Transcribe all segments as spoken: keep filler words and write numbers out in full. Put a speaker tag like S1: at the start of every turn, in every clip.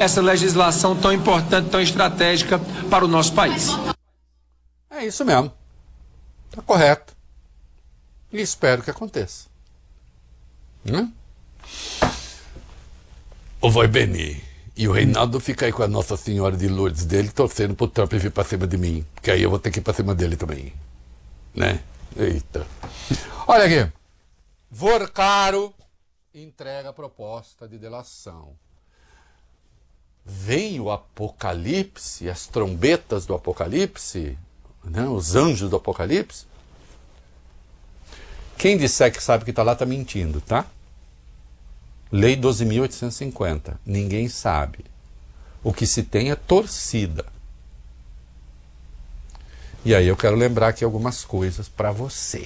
S1: essa legislação tão importante, tão estratégica para o nosso país.
S2: É isso mesmo. Está correto. E espero que aconteça. Hum? O Vai Beni. E o Reinaldo fica aí com a Nossa Senhora de Lourdes dele, torcendo pro Trump vir pra cima de mim. Porque aí eu vou ter que ir pra cima dele também. Né? Eita. Olha aqui. Vorcaro entrega a proposta de delação. Vem o apocalipse, as trombetas do apocalipse, né? Os anjos do apocalipse. Quem disser que sabe que está lá está mentindo, tá? Lei doze mil oitocentos e cinquenta. Ninguém sabe. O que se tem é torcida. E aí eu quero lembrar aqui algumas coisas para você.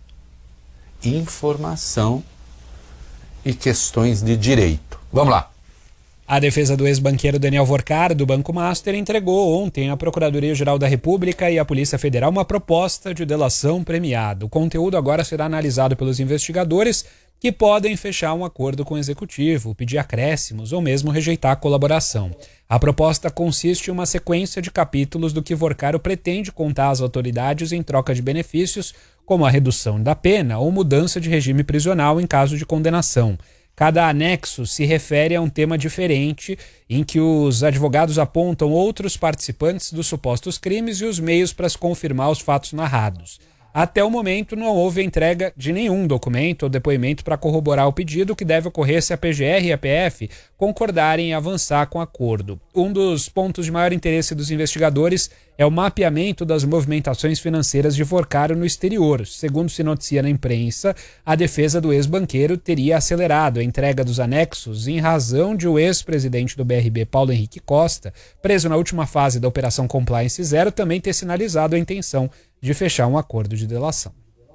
S2: Informação e questões de direito. Vamos lá.
S3: A defesa do ex-banqueiro Daniel Vorcaro, do Banco Master, entregou ontem à Procuradoria-Geral da República e à Polícia Federal uma proposta de delação premiada. O conteúdo agora será analisado pelos investigadores, que podem fechar um acordo com o Executivo, pedir acréscimos ou mesmo rejeitar a colaboração. A proposta consiste em uma sequência de capítulos do que Vorcaro pretende contar às autoridades em troca de benefícios, como a redução da pena ou mudança de regime prisional em caso de condenação. Cada anexo se refere a um tema diferente, em que os advogados apontam outros participantes dos supostos crimes e os meios para se confirmar os fatos narrados. Até o momento, não houve entrega de nenhum documento ou depoimento para corroborar o pedido, que deve ocorrer se a P G R e a P F concordarem em avançar com o acordo. Um dos pontos de maior interesse dos investigadores é o mapeamento das movimentações financeiras de Vorcaro no exterior. Segundo se noticia na imprensa, a defesa do ex-banqueiro teria acelerado a entrega dos anexos em razão de o ex-presidente do B R B, Paulo Henrique Costa, preso na última fase da Operação Compliance Zero, também ter sinalizado a intenção de fechar um acordo de delação.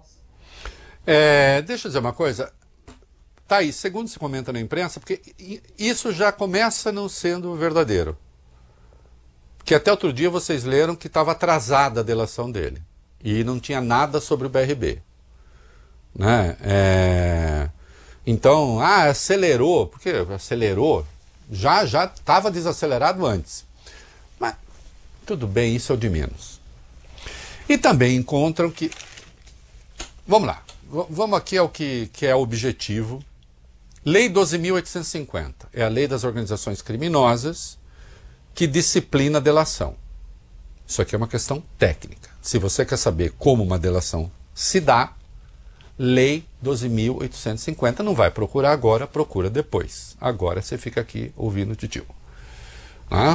S2: É, deixa eu dizer uma coisa. Tá aí, segundo se comenta na imprensa, porque isso já começa não sendo verdadeiro. Porque até outro dia vocês leram que estava atrasada a delação dele. E não tinha nada sobre o B R B. Né? É, então, ah, acelerou. Por que acelerou? Já já estava desacelerado antes. Mas tudo bem, isso é o de menos. E também encontram que... Vamos lá. V- vamos aqui ao que, que é o objetivo. Lei doze mil oitocentos e cinquenta. É a lei das organizações criminosas que disciplina a delação. Isso aqui é uma questão técnica. Se você quer saber como uma delação se dá, Lei doze mil oitocentos e cinquenta, não vai procurar agora, procura depois. Agora você fica aqui ouvindo o titio. Ah?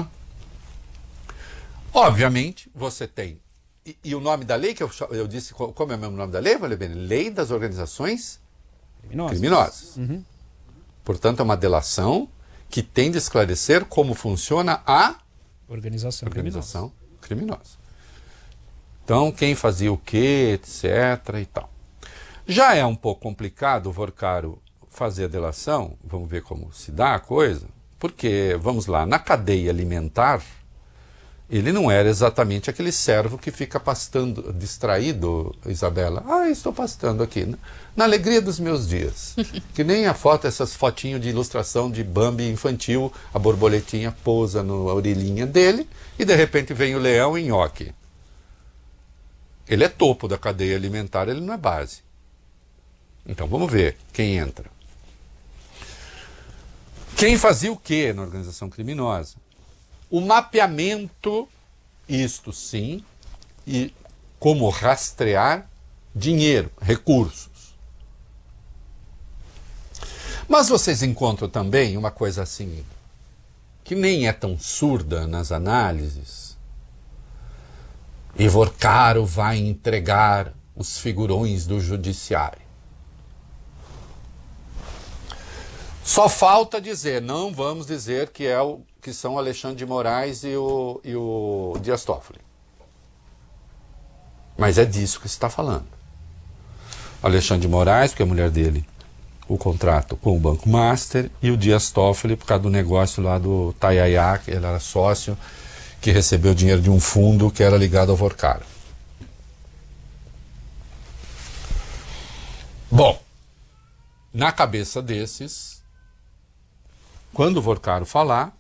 S2: Obviamente, você tem... E, e o nome da lei, que eu, eu disse, como é o mesmo nome da lei? Vale bem, Lei das Organizações Criminosas. Criminosas. Uhum. Portanto, é uma delação que tem de esclarecer como funciona a
S3: organização,
S2: organização criminosa. criminosa. Então, quem fazia o quê, etc e tal. Já é um pouco complicado o Vorcaro fazer a delação, vamos ver como se dá a coisa, porque, vamos lá, na cadeia alimentar, ele não era exatamente aquele servo que fica pastando, distraído, Isabela. Ah, estou pastando aqui, né? Na alegria dos meus dias. Que nem a foto, essas fotinhos de ilustração de Bambi infantil, a borboletinha pousa na orelhinha dele e de repente vem o leão e nhoque. Ele é topo da cadeia alimentar, ele não é base. Então vamos ver quem entra. Quem fazia o quê na organização criminosa? O mapeamento, isto sim, e como rastrear dinheiro, recursos. Mas vocês encontram também uma coisa assim, que nem é tão surda nas análises. E Vorcaro vai entregar os figurões do judiciário. Só falta dizer, não vamos dizer que, é o, que são o Alexandre de Moraes e o, e o Dias Toffoli. Mas é disso que se está falando. Alexandre de Moraes, porque a mulher dele, o contrato com o Banco Master, e o Dias Toffoli, por causa do negócio lá do Tayaya, que ele era sócio, que recebeu dinheiro de um fundo que era ligado ao Vorcaro. Bom, na cabeça desses... Quando o Vorcaro falar,